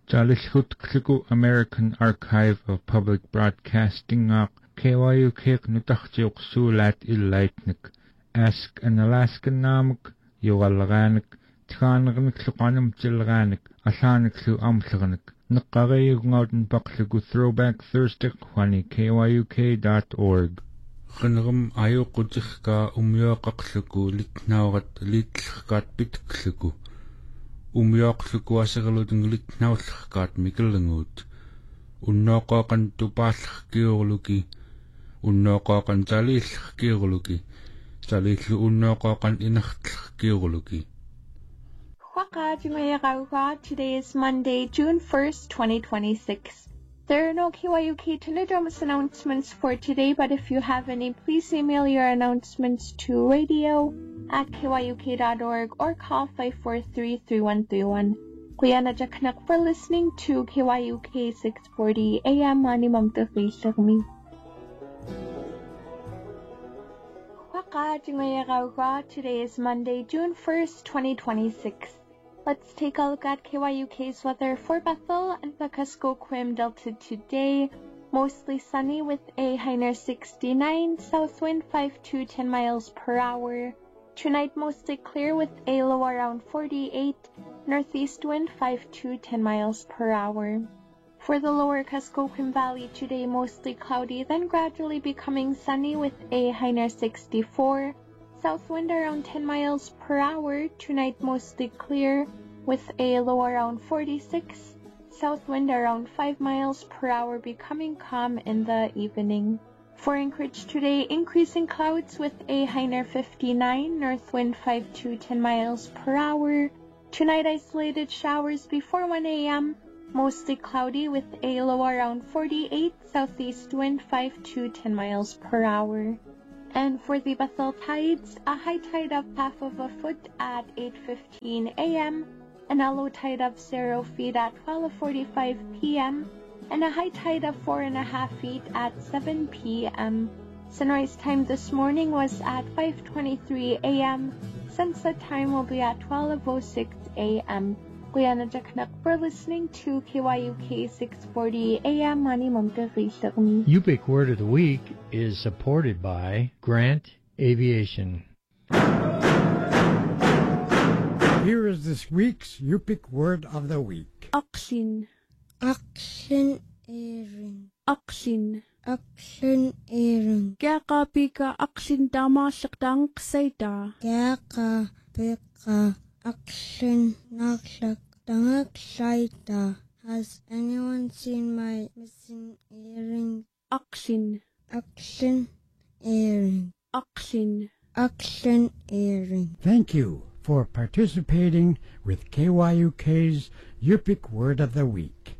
Talishutklegu American Archive of Public Broadcasting KYUK nutachtiuq suulat illaitnik Ask an Alaskan Namuk Yugalganik Tkaanagnikluqanum Tilganik Asaniklu Amtlganik Naqarayugngauden Baklugu Throwback Thursday Kwani KYUK.org Qanrum ayuqutiqka umyoqaqlugu litnaurat litlqat pitklugu umyoqlugu aserludung litnaullqat mikelngut unnoqoqan tupaallqiurluki unnoqoqan talillqiurluki talillu unnoqoqan inertlqiurluki. Today is Monday, June 1st, 2026. There are no KYUK Teledramas announcements for today, but if you have any, please email your announcements to radio@kyuk.org or call 543-3131. Kuya na jaknak for listening to KYUK 640 AM Mani Mamtafli Shagmi. Today is Monday, June 1st, 2026. Let's take a look at KYUK's weather for Bethel and Pakaskoquim Delta today. Mostly sunny with a high near 69, south wind 5 to 10 miles per hour. Tonight mostly clear with a low around 48, northeast wind 5 to 10 miles per hour. For the lower Kuskokwim Valley today mostly cloudy, then gradually becoming sunny with a high near 64. South wind around 10 miles per hour. Tonight mostly clear with a low around 46. South wind around 5 miles per hour, becoming calm in the evening. For Anchorage today, increasing clouds with a high near 59. North wind 5 to 10 miles per hour. Tonight isolated showers before 1 a.m. Mostly cloudy with a low around 48. Southeast wind 5 to 10 miles per hour. And for the Bethel tides, a high tide of half of a foot at 8:15 a.m., and a low tide of 0 feet at 12:45 p.m., and a high tide of 4.5 feet at 7 p.m. Sunrise time this morning was at 5:23 a.m. Sunset time will be at 12:06 a.m. Guyana Jaknak for listening to KYUK 640 AM Mani Mamtafli Shagmi. UPIC Word of the Week is supported by Grant Aviation. Here is this week's UPIC Word of the Week. Aksin. Aksin erin. Aksin. Aksin erin. Kaka pika aksin dama sakdang ksayta. Kaka pika aksin naksak dang ksayta. Has anyone seen my missing earring? Aksin. Aksin earring. Aksin. Aksin earring. Thank you for participating with KYUK's UPIC Word of the Week.